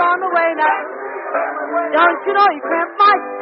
on the way now. Don't you know you can't fight